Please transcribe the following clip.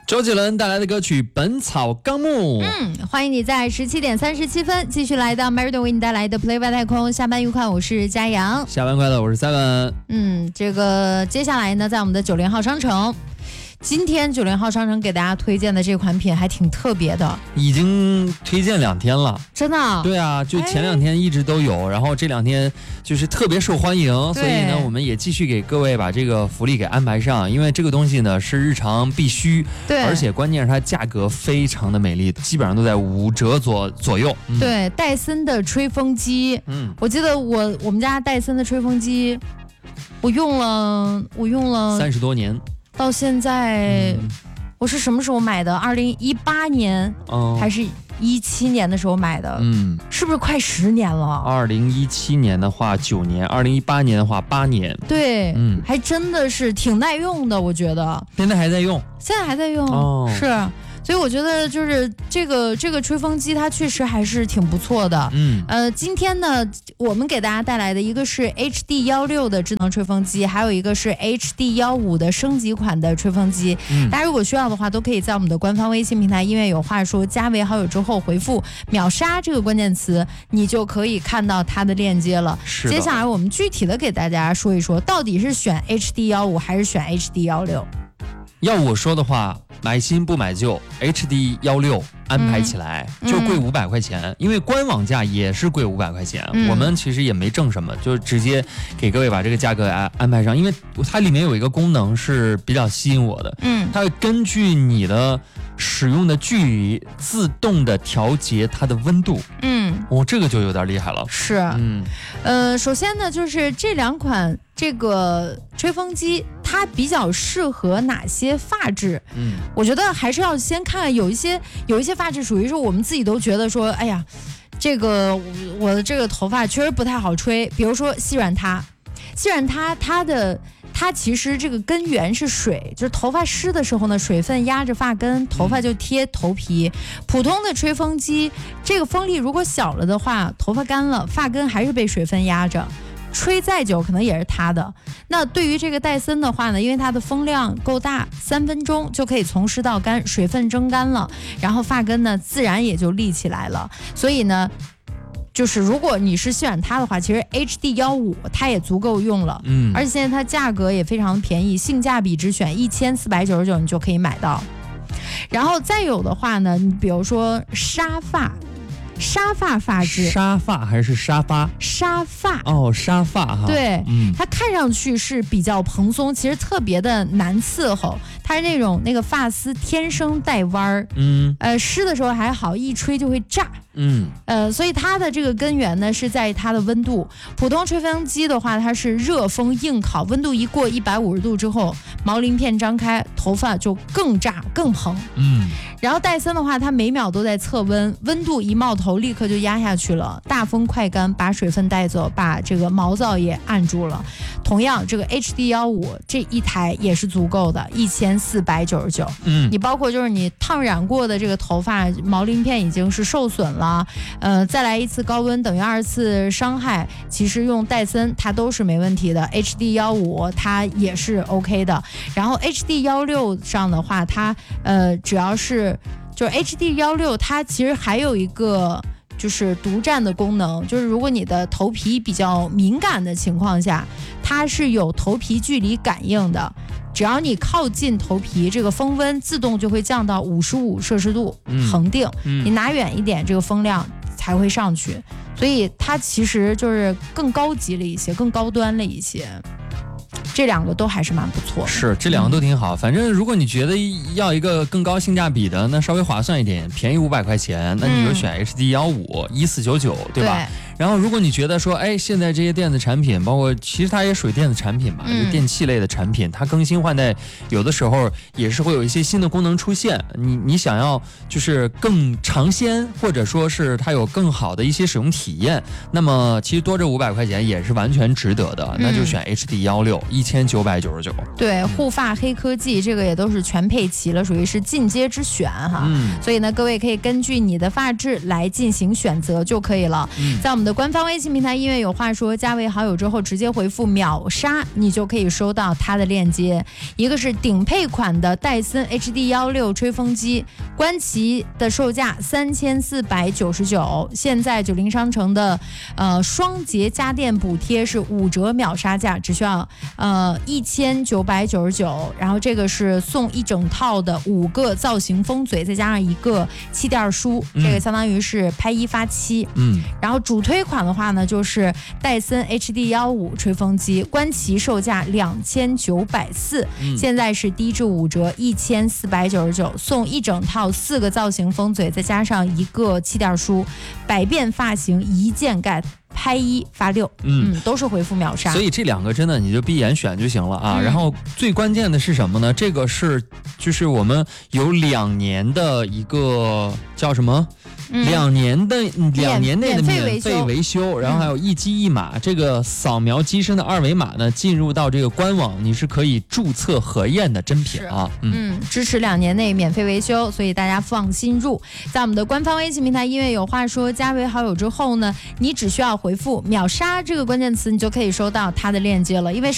周杰伦带来的歌曲《本草纲目》。 欢迎你在17点37分继续来到 Meridian 为你带来的 Play 外太空。下班愉快，我是佳阳。 下班快乐，我是 Seven。 这个接下来呢，在我们的90号商城。今天90号商城给大家推荐的这款品还挺特别的， 已经推荐2天了， 真的？ 对啊，就前2天一直都有，然后这2天就是特别受欢迎，所以呢，我们也继续给各位把这个福利给安排上，因为这个东西呢是日常必须， 对， 而且关键是它价格非常的美丽，基本上都在5折左右。 对，戴森的吹风机，我记得我们家戴森的吹风机，我用了 30多年。 到现在，我是什么时候买的？2018年，还是17年的时候买的？是不是快10年了 ？2017年的话9年，2018年的话8年。 对，还真的是挺耐用的，我觉得。 现在还在用？ 现在还在用，是。所以我觉得就是这个吹风机它确实还是挺不错的。今天呢，我们给大家带来的一个是 HD16的智能吹风机，还有一个是 HD15的升级款的吹风机。大家如果需要的话，都可以在我们的官方微信平台音乐有话说加为好友之后回复秒杀这个关键词，你就可以看到它的链接了。接下来我们具体的给大家说一说，到底是选 HD15还是选 HD16。 要我说的话，买新不买旧 ，HD16安排起来就贵500块钱，因为官网价也是贵500块钱。我们其实也没挣什么，就直接给各位把这个价格安排上，因为它里面有一个功能是比较吸引我的，它会根据你的使用的距离自动的调节它的温度。这个就有点厉害了。是， 首先呢，就是这2款这个吹风机。它比较适合哪些发质？我觉得还是要先看，有一些发质属于是我们自己都觉得说，哎呀，这个我的这个头发确实不太好吹。比如说细软塌，它其实这个根源是水，就是头发湿的时候呢，水分压着发根，头发就贴头皮。普通的吹风机，这个风力如果小了的话，头发干了，发根还是被水分压着。吹再久可能也是塌的。那对于这个戴森的话呢，因为它的风量够大，3分钟就可以从湿到干，水分蒸干了，然后发根呢自然也就立起来了。所以呢，就是如果你是细软塌的话，其实 HD15它也足够用了。而且现在它价格也非常便宜，性价比只选1499你就可以买到。然后再有的话呢，你比如说沙发发质， 沙发还是沙发？ 沙发沙发哈。 对，它看上去是比较蓬松，其实特别的难伺候。它是那个发丝天生带弯儿，湿的时候还好，一吹就会炸。所以它的这个根源呢是在它的温度。普通吹风机的话，它是热风硬烤，温度一过150度之后，毛鳞片张开，头发就更炸更蓬。然后戴森的话，它每秒都在测温，温度一冒头立刻就压下去了，大风快干，把水分带走，把这个毛躁也按住了。同样，这个 HD15这一台也是足够的，1499。你包括就是你烫染过的这个头发毛鳞片已经是受损了，再来一次高温等于2次伤害，其实用戴森它都是没问题的。HD15它也是 OK 的。然后 HD16上的话，它只要是就是 HD16它其实还有一个就是独占的功能，就是如果你的头皮比较敏感的情况下，它是有头皮距离感应的，只要你靠近头皮，这个风温自动就会降到55摄氏度恒定，你拿远一点，这个风量才会上去，所以它其实就是更高级了一些，更高端了一些。这2个都还是蛮不错的。 是，这2个都挺好。反正如果你觉得要一个更高性价比的，那稍微划算一点，便宜500块钱，那你就选 HD15 1499，对吧？然后如果你觉得说，现在这些电子产品，包括其实它也属于电子产品嘛，就电器类的产品，它更新换代有的时候也是会有一些新的功能出现。你想要就是更尝鲜，或者说是它有更好的一些使用体验，那么其实多这500块钱也是完全值得的。那就选 HD16 1999。 对，护发黑科技这个也都是全配齐了，属于是进阶之选哈。所以呢，各位可以根据你的发质来进行选择就可以了。在我们的的官方微信平台音乐有话说，加为好友之后直接回复秒杀，你就可以收到它的链接。一个是顶配款的戴森 HD16吹风机，官旗的售价3499，现在90商城的双节家电补贴是5折秒杀价，只需要1999，然后这个是送一整套的5个造型风嘴，再加上一个气垫书，这个相当于是拍1发7。然后主推款的话呢，就是戴森 HD15吹风机，官旗售价2940，现在是低至5折1499，送一整套4个造型风嘴，再加上一个气垫书，百变发型一键盖，拍1发6，都是回复秒杀。 所以这2个真的你就闭眼选就行了啊。然后最关键的是什么呢？这个是就是我们有2年的一个叫什么？2年内的免费维修，然后还有一机一码，这个扫描机身的2维码呢，进入到这个官网，你是可以注册核验的真品啊。 支持2年内免费维修，所以大家放心入。在我们的官方微信平台音乐有话说加为好友之后呢，你只需要回复秒杀这个关键词，你就可以收到它的链接了。因为